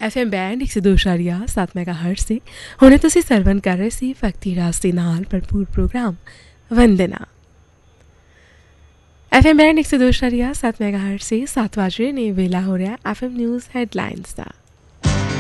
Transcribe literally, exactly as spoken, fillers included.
F M band ਇੱਕ ਸੌ ਦੋ ਇਸ਼ਾਰੀਆ ਸੱਤ ਮੈਗਾ ਹਰਟਜ਼ से ਹੁਣੇ ਤੁਸੀਂ ਸਰਵਨ ਕਰ ਰਹੇ ਸੀ ਭਗਤੀ ਰਾਸ ਦੇ ਨਾਲ ਭਰਪੂਰ ਪ੍ਰੋਗਰਾਮ ਵੰਦਨਾ। ਐਫ ਐਮ ਬੈਂਡ ਇੱਕ ਸੌ ਦੋ ਇਸ਼ਾਰੀਆ ਸੱਤ ਮੈਗਾ ਹਰਟਜ਼ से ਸੱਤ ਵਜ ਰਹੇ ਨੇ, ਵੇਲਾ ਹੋ ਰਿਹਾ ਐਫ ਐਮ ਨਿਊਜ਼ ਹੈਡਲਾਈਨਸ ਦਾ।